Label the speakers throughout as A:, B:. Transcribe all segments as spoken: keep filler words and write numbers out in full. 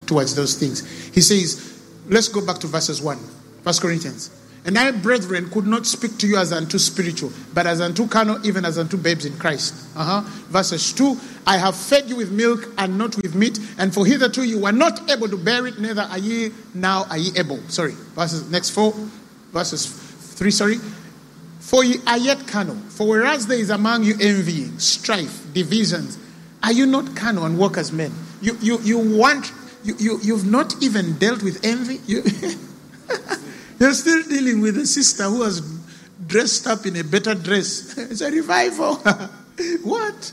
A: towards those things. He says, let's go back to verses one. First Corinthians. And I, brethren, could not speak to you as unto spiritual, but as unto carnal, even as unto babes in Christ. Uh-huh. Verses two, I have fed you with milk and not with meat, and for hitherto you were not able to bear it, neither are ye now are ye able. Sorry. Verses next four, verses three, sorry. For ye are yet carnal. For whereas there is among you envying, strife, divisions, are you not carnal and walk as men? You you you want you, you you've not even dealt with envy? You You're still dealing with a sister who was dressed up in a better dress. It's a revival. What?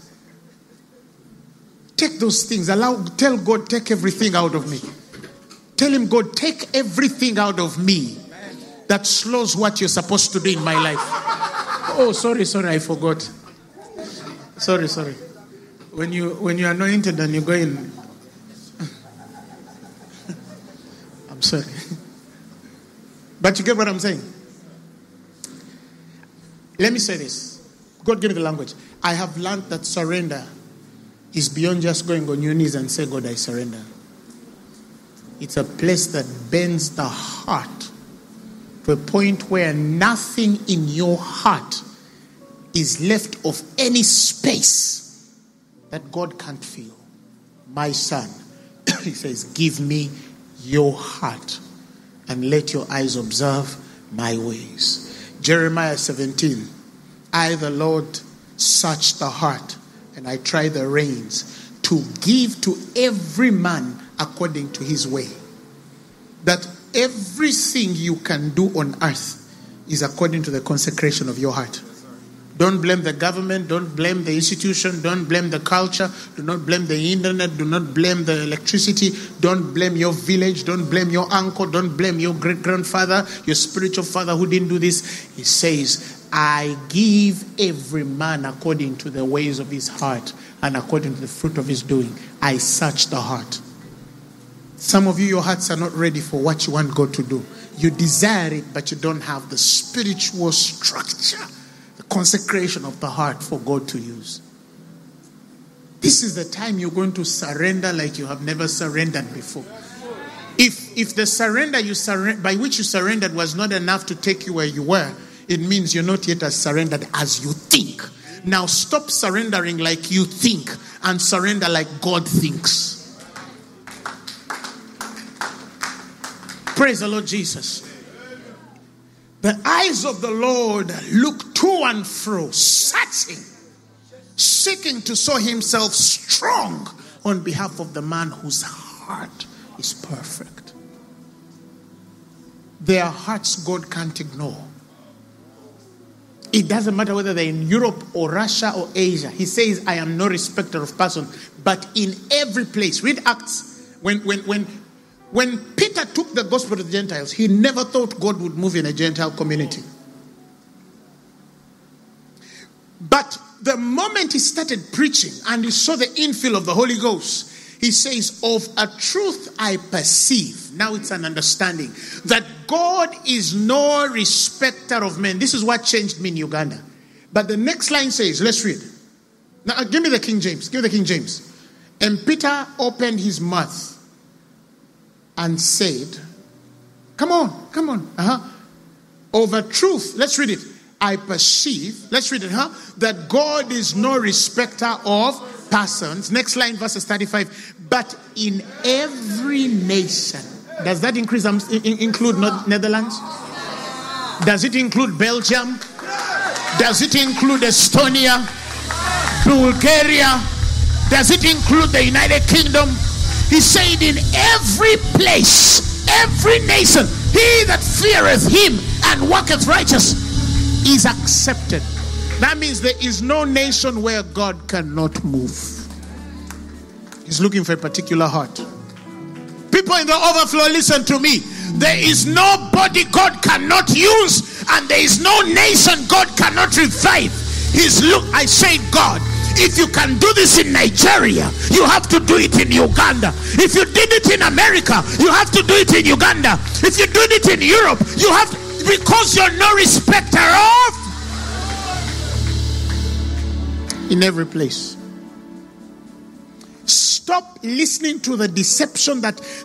A: Take those things. Allow, tell God, take everything out of me. Tell him, God, take everything out of me that slows what you're supposed to do in my life. Oh, sorry, sorry, I forgot. Sorry, sorry. When you when you're anointed and you go in, I'm sorry. But you get what I'm saying? Let me say this. God gave me the language. I have learned that surrender is beyond just going on your knees and say, God, I surrender. It's a place that bends the heart to a point where nothing in your heart is left of any space that God can't fill. My son, he says, give me your heart and let your eyes observe my ways. Jeremiah seventeen. I, the Lord, search the heart, and I try the reins to give to every man according to his way. That everything you can do on earth is according to the consecration of your heart. Don't blame the government. Don't blame the institution. Don't blame the culture. Do not blame the internet. Do not blame the electricity. Don't blame your village. Don't blame your uncle. Don't blame your great-grandfather, your spiritual father who didn't do this. He says, I give every man according to the ways of his heart and according to the fruit of his doing. I search the heart. Some of you, your hearts are not ready for what you want God to do. You desire it, but you don't have the spiritual structure, consecration of the heart for God to use. This is the time you're going to surrender like you have never surrendered before. If if the surrender you surrender by which you surrendered was not enough to take you where you were, it means you're not yet as surrendered as you think. Now stop surrendering like you think and surrender like God thinks. Praise the Lord Jesus. The eyes of the Lord look to and fro, searching, seeking to show himself strong on behalf of the man whose heart is perfect. There are hearts God can't ignore. It doesn't matter whether they're in Europe or Russia or Asia. He says, I am no respecter of person, but in every place. Read Acts. When, when, when, when Peter took the gospel to the Gentiles, he never thought God would move in a Gentile community. But the moment he started preaching and he saw the infill of the Holy Ghost, he says, of a truth I perceive. Now it's an understanding that God is no respecter of men. This is what changed me in Uganda. But the next line says, let's read. Now give me the King James. Give me the King James. And Peter opened his mouth and said, come on, come on. Uh-huh. Of a truth, let's read it. I perceive, let's read it, huh? That God is no respecter of persons. Next line, verses thirty-five. But in every nation. Does that increase, um, include Netherlands? Does it include Belgium? Does it include Estonia? Bulgaria? Does it include the United Kingdom? He said in every place, every nation, he that feareth him and walketh righteous is accepted. That means there is no nation where God cannot move. He's looking for a particular heart. People in the overflow, listen to me. There is nobody God cannot use, and there is no nation God cannot revive. He's look. I say, God, if you can do this in Nigeria, you have to do it in Uganda. If you did it in America, you have to do it in Uganda. If you did it in Europe, you have to, because you're no respecter of. In every place. Stop listening to the deception that